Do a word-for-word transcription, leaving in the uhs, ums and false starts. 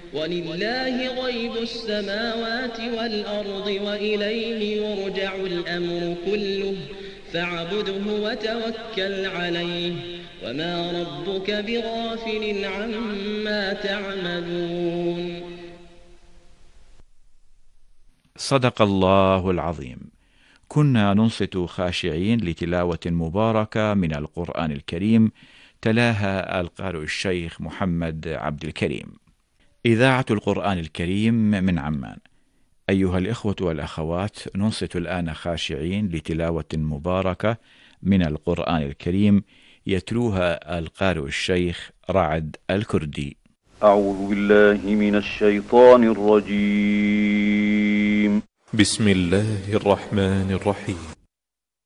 ولله غيب السماوات والأرض وإليه يرجع الأمر كله فاعبده وتوكل عليه وما ربك بغافل عما تعملون. صدق الله العظيم. كنا ننصت خاشعين لتلاوة مباركة من القرآن الكريم تلاها القارئ الشيخ محمد عبد الكريم. إذاعة القرآن الكريم من عمان. أيها الإخوة والأخوات، ننصت الآن خاشعين لتلاوة مباركة من القرآن الكريم يتلوها القارئ الشيخ رعد الكردي. أعوذ بالله من الشيطان الرجيم. بسم الله الرحمن الرحيم.